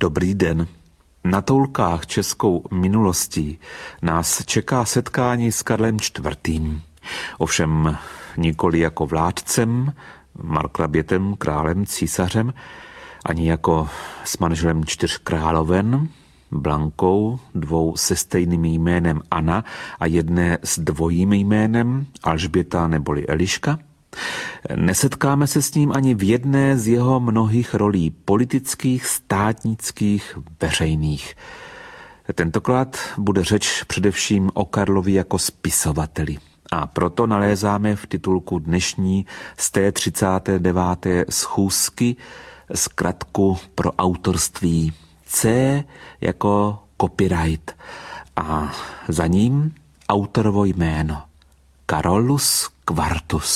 Dobrý den. Na toulkách českou minulostí nás čeká setkání s Karlem IV. Ovšem nikoli jako vládcem, markrabětem, králem, císařem, ani jako s manželem 4 královen, Blankou, 2 se stejným jménem Anna a jedné s dvojím jménem Alžběta neboli Eliška. Nesetkáme se s ním ani v jedné z jeho mnohých rolí politických, státnických, veřejných. Tentokrát bude řeč především o Karlovi jako spisovateli. A proto nalézáme v titulku dnešní z té 39. schůzky zkratku pro autorství C jako copyright a za ním autorovo jméno Carolus Quartus.